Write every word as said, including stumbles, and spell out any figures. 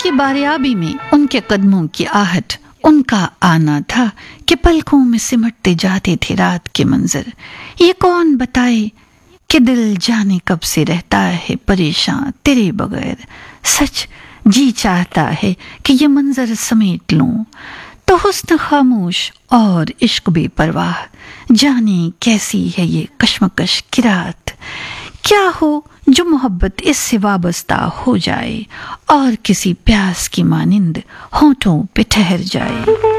की बारियाबी में उनके कदमों की आहट, उनका आना था कि पलकों में सिमटते जाते थे रात के मंजर। ये कौन बताए कि दिल जाने कब से रहता है परेशान तेरे बगैर। सच जी चाहता है कि ये मंजर समेट लूं, तो हुस्न खामोश और इश्क बेपरवाह। जाने कैसी है ये कश्मकश की रात, क्या हो जो मोहब्बत इससे वाबस्ता हो जाए और किसी प्यास की मानिंद होठों पे ठहर जाए।